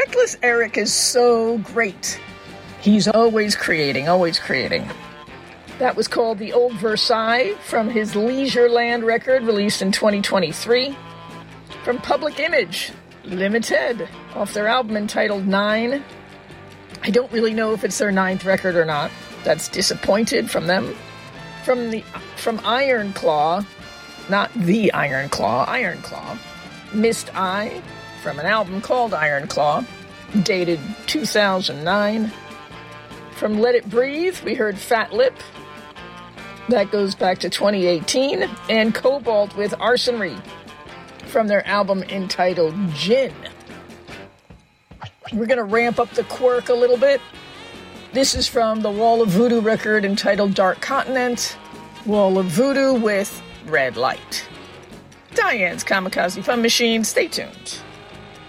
Reckless Eric is so great. He's always creating, always creating. That was called The Old Versailles from his Leisureland record released in 2023. From Public Image, Limited, off their album entitled 9. I don't really know if it's their 9th record or not. That's Disappointed from them. From Iron Claw, not the Iron Claw, Iron Claw, Missed Eye, from an album called Iron Claw, dated 2009. From Let It Breathe, we heard Fat Lip. That goes back to 2018. And Cobalt with Arsonry from their album entitled Gin. We're going to ramp up the quirk a little bit. This is from the Wall of Voodoo record entitled Dark Continent. Wall of Voodoo with Red Light. Diane's Kamikaze Fun Machine. Stay tuned.